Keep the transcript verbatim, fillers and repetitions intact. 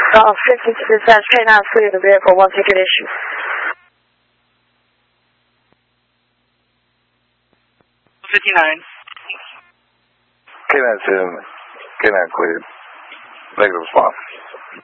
Uh, fifty to dispatch, K nine, clear the vehicle, one ticket issue. fifty-nine. K nine seven, K nine cleared. Negative response.